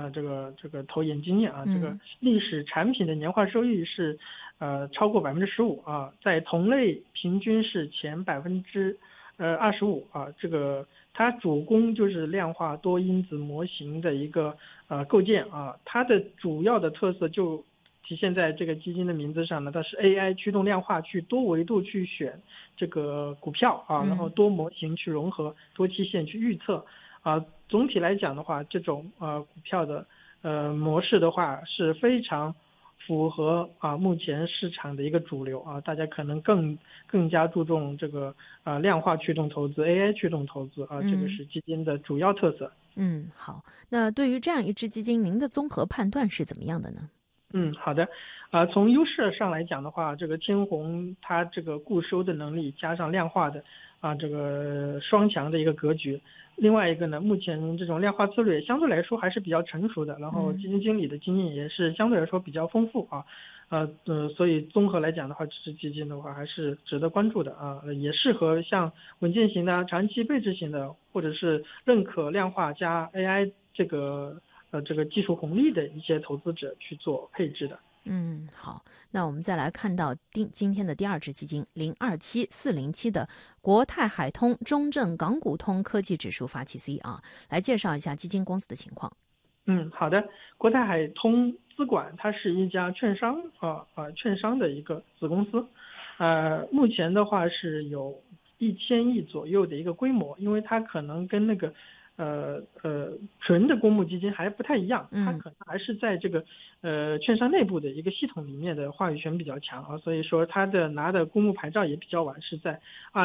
这个投研经验啊，这个历史产品的年化收益是超过15%啊，在同类平均是前25%啊，这个它主攻就是量化多因子模型的一个构建啊，它的主要的特色就体现在这个基金的名字上呢，它是 AI 驱动量化去多维度去选这个股票啊，然后多模型去融合，多期限去预测啊。总体来讲的话，这种股票的模式的话是非常符合目前市场的一个主流啊，大家可能更加注重这个量化驱动投资、AI 驱动投资啊，这个是基金的主要特色。 好，那对于这样一支基金，您的综合判断是怎么样的呢？ 好的，从优势上来讲的话，这个天弘它这个固收的能力加上量化的这个双强的一个格局。另外一个呢，目前这种量化策略相对来说还是比较成熟的，然后基金经理的经验也是相对来说比较丰富所以综合来讲的话，这支基金的话还是值得关注的也适合像稳健型的、长期配置型的，或者是认可量化加 AI 这个技术红利的一些投资者去做配置的。 好，那我们再来看到今天的第二支基金027407的国泰海通中证港股通科技指数发起 C 来介绍一下基金公司的情况。 好的，国泰海通资管它是一家券商券商的一个子公司，目前的话是有1000亿左右的一个规模，因为它可能跟那个纯的公募基金还不太一样，它可能还是在这个券商内部的一个系统里面的话语权比较强所以说它拿的公募牌照也比较晚，是在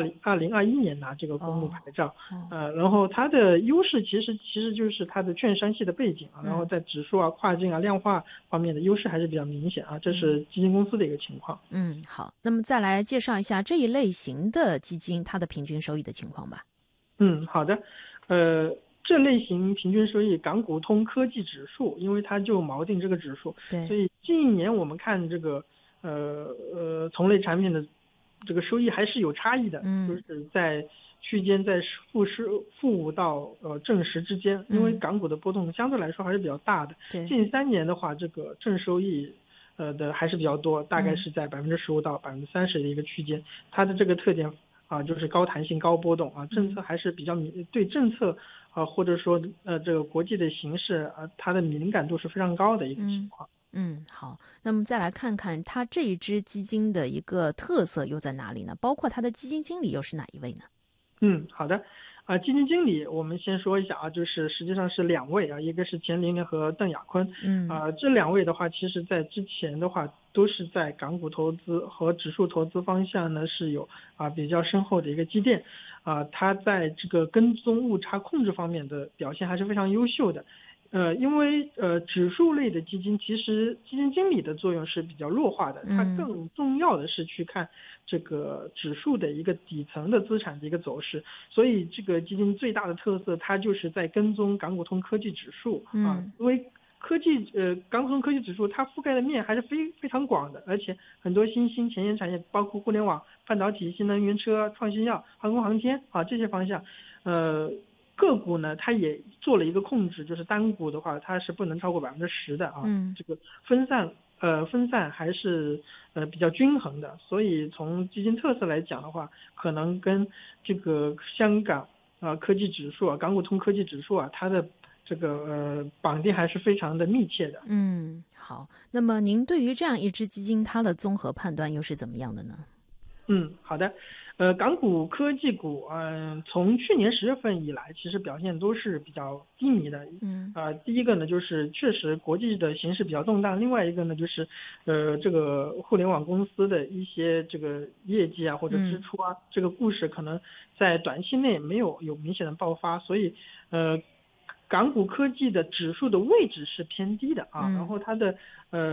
2021年拿这个公募牌照，然后它的优势其实就是它的券商系的背景然后在指数跨境量化方面的优势还是比较明显这是基金公司的一个情况。 好，那么再来介绍一下这一类型的基金它的平均收益的情况吧。 好的，这类型平均收益港股通科技指数，因为它就锚定这个指数，所以近1年我们看这个同类产品的这个收益还是有差异的，就是在区间在负5到正10之间，因为港股的波动相对来说还是比较大的。近3年的话，这个正收益的还是比较多，大概是在15%到30%的一个区间，它的这个特点就是高弹性、高波动政策还是比较对政策或者说这个国际的形势它的敏感度是非常高的一个情况。 好，那么再来看看它这一支基金的一个特色又在哪里呢？包括它的基金经理又是哪一位呢？ 好的，基金经理我们先说一下就是实际上是2位一个是钱琳琳和邓亚坤，这2位的话，其实在之前的话都是在港股投资和指数投资方向呢是有比较深厚的一个积淀他在这个跟踪误差控制方面的表现还是非常优秀的。因为指数类的基金其实基金经理的作用是比较弱化的，它更重要的是去看这个指数的一个底层的资产的一个走势，所以这个基金最大的特色它就是在跟踪港股通科技指数因为港股通科技指数它覆盖的面还是非常广的，而且很多新兴前沿产业包括互联网、半导体、新能源车、创新药、航空航天这些方向个股呢，它也做了一个控制，就是单股的话，它是不能超过10%的这个分散还是比较均衡的，所以从基金特色来讲的话，可能跟这个香港科技指数港股通科技指数它的这个绑定还是非常的密切的。 好，那么您对于这样一支基金它的综合判断又是怎么样的呢？ 好的。港股科技股从去年10月份以来其实表现都是比较低迷的第一个呢就是确实国际的形势比较动荡，另外一个呢就是这个互联网公司的一些这个业绩或者支出这个故事可能在短期内没有明显的爆发，所以港股科技的指数的位置是偏低的然后它的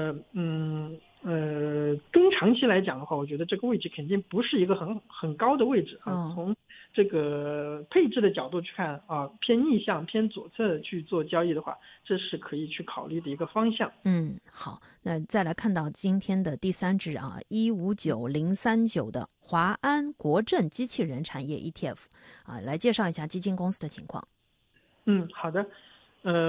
中长期来讲的话，我觉得这个位置肯定不是一个很高的位置从这个配置的角度去看偏逆向偏左侧去做交易的话，这是可以去考虑的一个方向。 好，那再来看到今天的第3支159039的华安国证机器人产业 ETF 来介绍一下基金公司的情况。 好的，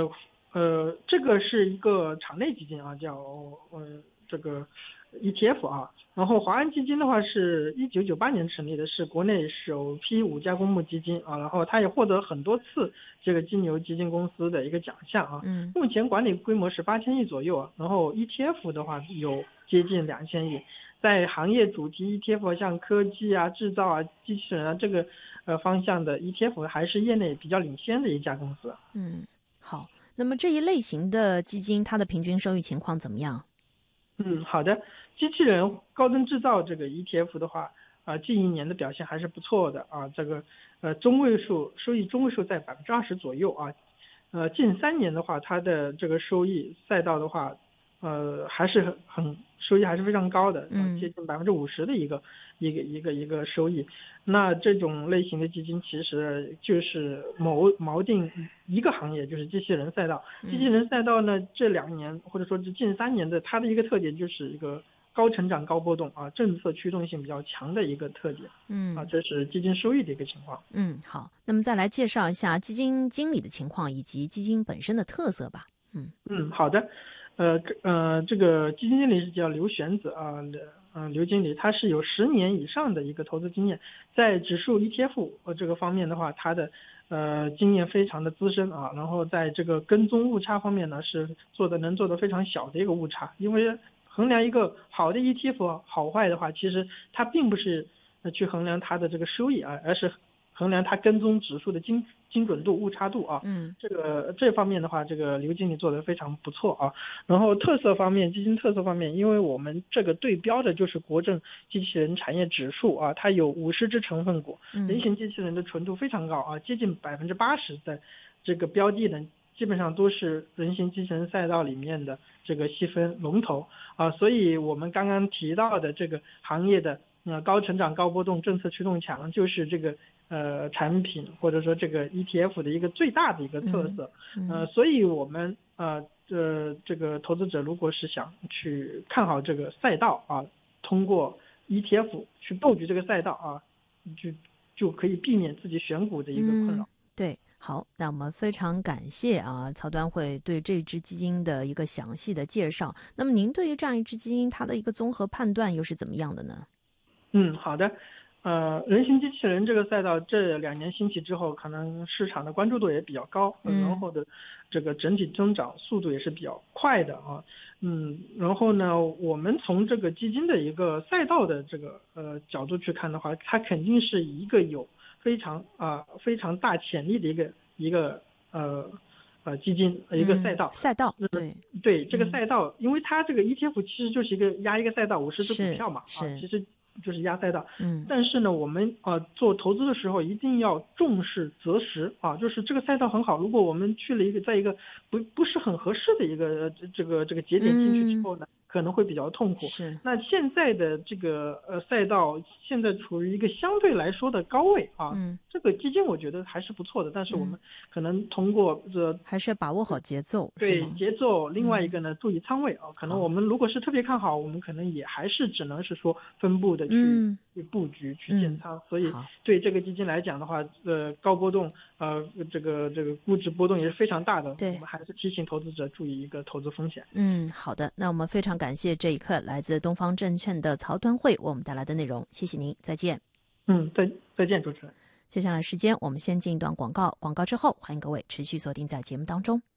这个是一个场内基金啊，叫这个 ETF 啊。然后华安基金的话是1998年成立的，是国内首批5家公募基金啊。然后它也获得很多次这个金牛基金公司的一个奖项啊。目前管理规模是8000亿左右啊。然后 ETF 的话有接近2000亿，在行业主题 ETF 像科技啊、制造啊、机器人啊这个方向的 ETF 还是业内比较领先的一家公司。 好，那么这一类型的基金它的平均收益情况怎么样？ 好的。机器人高端制造这个 ETF 的话，近1年的表现还是不错的啊。这个收益中位数在20%左右啊。近3年的话，它的这个收益赛道的话，还是收益还是非常高的，接近50%的一个收益。那这种类型的基金其实就是锚定一个行业，就是机器人赛道。机器人赛道呢，这2年或者说是近3年的，它的一个特点就是一个高成长高波动啊，政策驱动性比较强的一个特点。这是基金收益的一个情况。 好，那么再来介绍一下基金经理的情况以及基金本身的特色吧。 好的。这个基金经理是叫刘玄子啊，刘经理，他是有10年以上的一个投资经验，在指数 ETF 这个方面的话，他的经验非常的资深啊。然后在这个跟踪误差方面呢，是能做得非常小的一个误差。因为衡量一个好的 ETF 好坏的话，其实它并不是去衡量它的这个收益啊，而是衡量它跟踪指数的精准度、误差度啊。这方面的话，这个刘经理做得非常不错啊。然后特色方面，基金特色方面，因为我们这个对标的就是国证机器人产业指数啊，它有50只成分股，人形机器人的纯度非常高啊，接近80%的这个标的呢，基本上都是人形机器人赛道里面的这个细分龙头啊。所以我们刚刚提到的这个行业的高成长高波动、政策驱动强，就是这个产品或者说这个 ETF 的一个最大的一个特色。所以我们这个投资者如果是想去看好这个赛道啊，通过 ETF 去布局这个赛道啊，就可以避免自己选股的一个困扰。 对。好，那我们非常感谢曹端会对这支基金的一个详细的介绍。那么您对于这样一支基金它的一个综合判断又是怎么样的呢？ 好的。人形机器人这个赛道这2年兴起之后，可能市场的关注度也比较高，然后的这个整体增长速度也是比较快的啊。然后呢，我们从这个基金的一个赛道的这个角度去看的话，它肯定是一个有非常大潜力的一个基金一个赛道。对这个赛道，因为它这个 ETF 其实就是压一个赛道50只股票嘛，其实就是压赛道。但是呢，我们做投资的时候一定要重视择时啊，就是这个赛道很好，如果我们去了在一个不是很合适的一个这个节点进去之后呢，可能会比较痛苦。那现在的这个赛道现在处于一个相对来说的高位啊。这个基金我觉得还是不错的，但是我们可能通过还是要把握好节奏。 对节奏，另外一个呢，注意仓位啊。可能我们如果是特别看好，我们可能也还是只能是说分布的去布局去建仓。所以对这个基金来讲的话，高波动这个估值波动也是非常大的。我们还是提醒投资者注意一个投资风险。 好的，那我们非常感谢这一刻来自东方证券的曹端会为我们带来的内容，谢谢您，再见。 再见，主持人。 接下来时间我们先进一段广告，广告之后欢迎各位持续锁定在节目当中。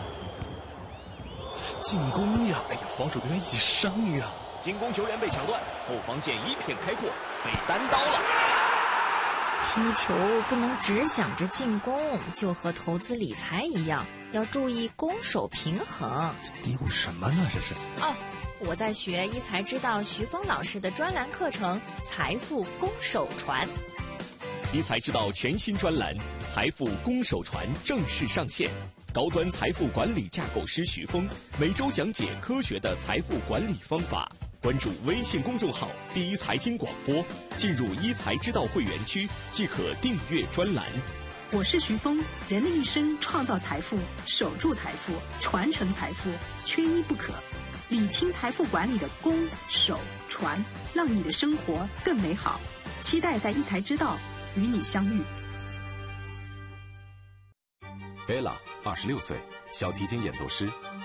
进攻呀！防守队员一起上呀！ 进攻球员被抢断，后防线一片开阔，被单刀了。 踢球不能只想着进攻，就和投资理财一样，要注意攻守平衡。 嘀咕什么呢？这是我在学一才知道徐峰老师的专栏课程《财富攻守传》。 一才知道全新专栏《财富攻守传》正式上线，高端财富管理架构师徐峰每周讲解科学的财富管理方法。关注微信公众号“第一财经广播”，进入一才知道会员区即可订阅专栏。 我是徐峰，人的一生创造财富、守住财富、传承财富，缺一不可。理清财富管理的攻、守、传，让你的生活更美好。期待在一才知道与你相遇。 Bella 26岁， 小提琴演奏师